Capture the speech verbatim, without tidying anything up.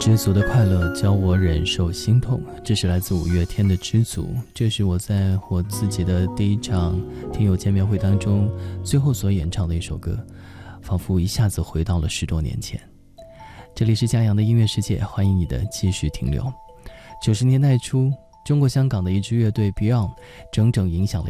知足的快乐教我忍受心痛，这是来自五月天的知足。这是我在我自己的第一场听友见面会当中最后所演唱的一首歌，仿佛一下子回到了十多年前。这里是嘉阳的音乐世界，欢迎你的继续停留。九十年代初，中国香港的一支乐队 Beyond 整整影响了